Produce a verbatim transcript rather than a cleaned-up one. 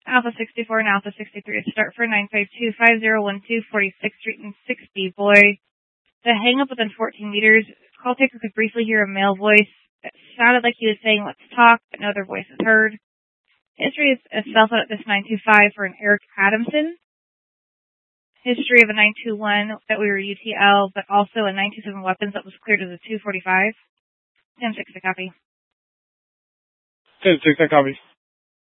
Alpha sixty-four and Alpha sixty-three. Start for nine five two, five zero one two, forty-sixth Street and sixty. Boy, the hang up within fourteen meters. Call taker could briefly hear a male voice. It sounded like he was saying, let's talk, but no other voice is heard. History is a cell phone at this nine two five for an Eric Adamson. History of a nine two one that we were U T L, but also a nine two seven weapons that was cleared as a two forty-five. ten six, a copy. ten six, a copy.